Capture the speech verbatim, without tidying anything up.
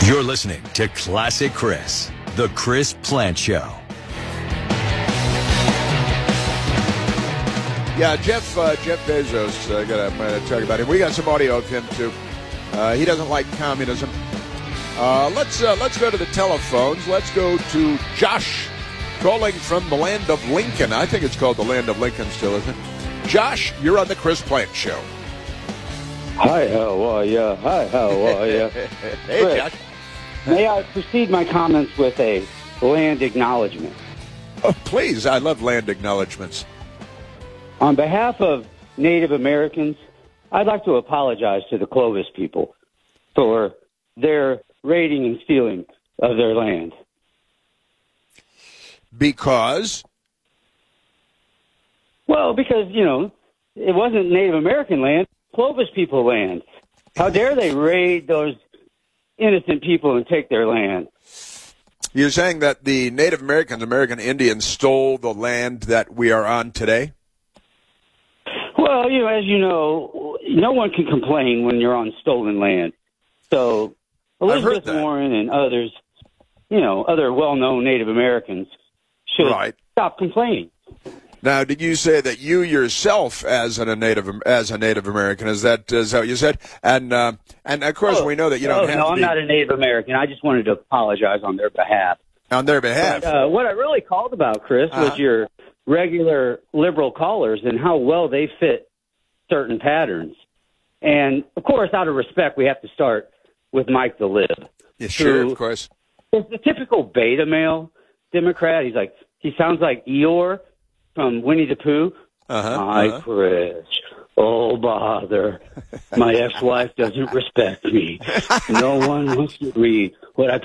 You're listening to Classic Chris, the Chris Plant Show. Yeah, Jeff uh, Jeff Bezos, I uh, got to talk about him. We got some audio of him, too. Uh, he doesn't like communism. Uh, let's uh, let's go to the telephones. Let's go to Josh, calling from the land of Lincoln. I think it's called the land of Lincoln still, isn't it? Josh, you're on the Chris Plant Show. Hi, how are you? Hi, how are you? Hey, Chris, Josh. May I precede my comments with a land acknowledgement? Oh, please, I love land acknowledgments. On behalf of Native Americans, I'd like to apologize to the Clovis people for their raiding and stealing of their land. Because? Well, because, you know, it wasn't Native American land, Clovis people land. How dare they raid those innocent people and take their land? You're saying that the Native Americans, American Indians, stole the land that we are on today? Well, you know, as you know, no one can complain when you're on stolen land. So Elizabeth Warren and others, you know, other well-known Native Americans should right. stop complaining. Now, did you say that you yourself, as an, a native as a Native American, is that is that what you said? And uh, and of course, oh, we know that you don't oh, have. No, to I'm be not a Native American. I just wanted to apologize on their behalf. On their behalf. But, uh, what I really called about, Chris, uh-huh. was your regular liberal callers and how well they fit certain patterns. And, of course, out of respect, we have to start with Mike the Lib. Yeah, sure, of course. It's the typical beta male Democrat. He's like, he sounds like Eeyore from Winnie the Pooh. Uh-huh, Hi, uh-huh. Chris. Oh, bother. My ex-wife doesn't respect me. No one wants to read what I